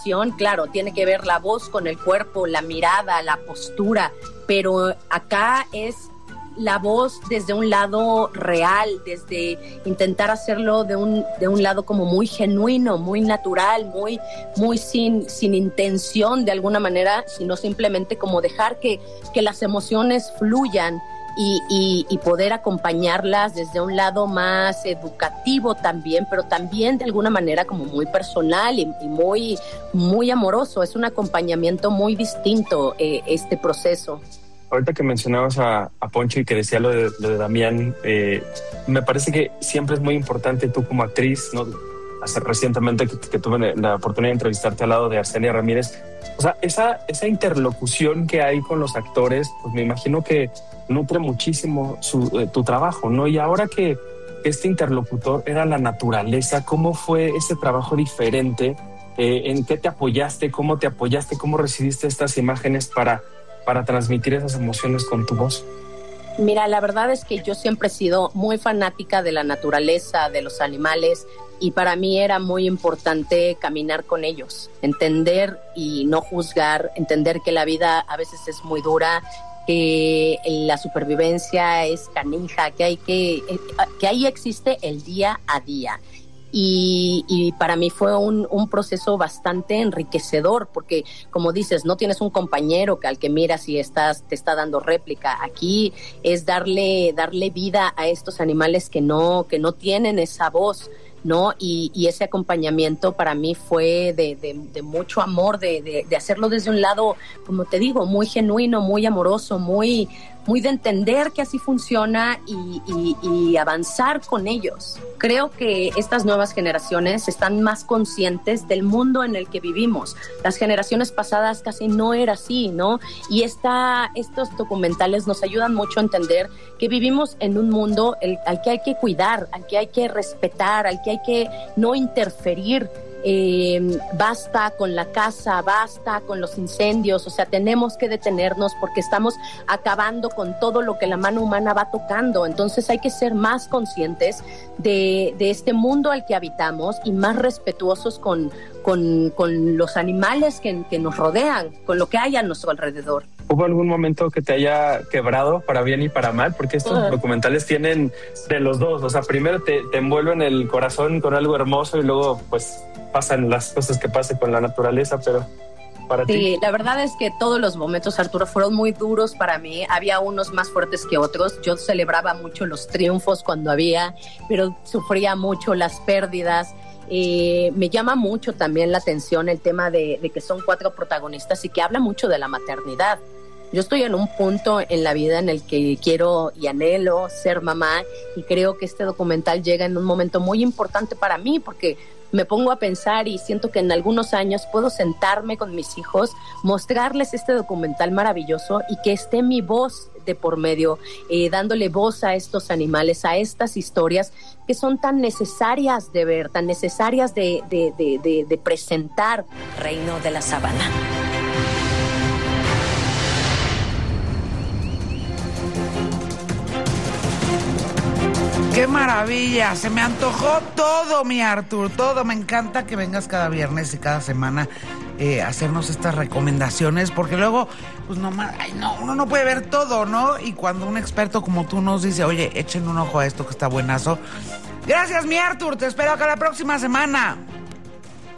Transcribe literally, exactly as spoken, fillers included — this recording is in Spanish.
actuación, claro, tiene que ver la voz con el cuerpo, la mirada, la postura, pero acá es la voz desde un lado real, desde intentar hacerlo de un, de un lado como muy genuino, muy natural, muy, muy sin, sin intención de alguna manera, sino simplemente como dejar que, que las emociones fluyan y, y, y poder acompañarlas desde un lado más educativo también, pero también de alguna manera como muy personal y, y muy, muy amoroso. Es un acompañamiento muy distinto eh, este proceso. Ahorita que mencionabas a, a Poncho y que decía lo de, lo de Damián, eh, me parece que siempre es muy importante tú como actriz, ¿no? Hace recientemente que, que tuve la oportunidad de entrevistarte al lado de Arsenia Ramírez, o sea, esa, esa interlocución que hay con los actores, pues me imagino que nutre muchísimo su, eh, tu trabajo, ¿no? Y ahora que este interlocutor era la naturaleza, ¿cómo fue ese trabajo diferente? Eh, ¿En qué te apoyaste? ¿Cómo te apoyaste? ¿Cómo recibiste estas imágenes para... para transmitir esas emociones con tu voz? Mira, la verdad es que yo siempre he sido muy fanática de la naturaleza, de los animales, y para mí era muy importante caminar con ellos, entender y no juzgar, entender que la vida a veces es muy dura, que la supervivencia es canija, que hay que, que ahí existe el día a día. Y, y para mí fue un, un proceso bastante enriquecedor porque, como dices, no tienes un compañero que al que miras y estás, te está dando réplica. Aquí es darle, darle vida a estos animales que no, que no tienen esa voz, ¿no? Y, y ese acompañamiento para mí fue de, de, de mucho amor, de, de, de hacerlo desde un lado, como te digo, muy genuino, muy amoroso, muy... muy de entender que así funciona y, y, y avanzar con ellos. Creo que estas nuevas generaciones están más conscientes del mundo en el que vivimos. Las generaciones pasadas casi no era así, ¿no? Y esta, estos documentales nos ayudan mucho a entender que vivimos en un mundo el, al que hay que cuidar, al que hay que respetar, al que hay que no interferir. Eh, basta con la caza, basta con los incendios, o sea, tenemos que detenernos porque estamos acabando con todo lo que la mano humana va tocando. Entonces hay que ser más conscientes de, de este mundo al que habitamos y más respetuosos con, con, con los animales que, que nos rodean, con lo que hay a nuestro alrededor. ¿Hubo algún momento que te haya quebrado para bien y para mal? Porque estos uh-huh. documentales tienen de los dos. O sea, primero te, te envuelven el corazón con algo hermoso y luego pues pasan las cosas que pasan con la naturaleza, pero para sí, ti. Sí, la verdad es que todos los momentos, Arturo, fueron muy duros para mí. Había unos más fuertes que otros. Yo celebraba mucho los triunfos cuando había, pero sufría mucho las pérdidas. Eh, me llama mucho también la atención el tema de, de que son cuatro protagonistas y que habla mucho de la maternidad. Yo estoy en un punto en la vida en el que quiero y anhelo ser mamá y creo que este documental llega en un momento muy importante para mí porque me pongo a pensar y siento que en algunos años puedo sentarme con mis hijos, mostrarles este documental maravilloso y que esté mi voz de por medio, eh, dándole voz a estos animales, a estas historias que son tan necesarias de ver, tan necesarias de, de, de, de, de presentar. Reino de la Sabana. ¡Qué maravilla! Se me antojó todo, mi Artur, todo. Me encanta que vengas cada viernes y cada semana eh, a hacernos estas recomendaciones, porque luego, pues nomás, ay, no, uno no puede ver todo, ¿no? Y cuando un experto como tú nos dice, oye, echen un ojo a esto que está buenazo. Gracias, mi Artur, te espero acá la próxima semana.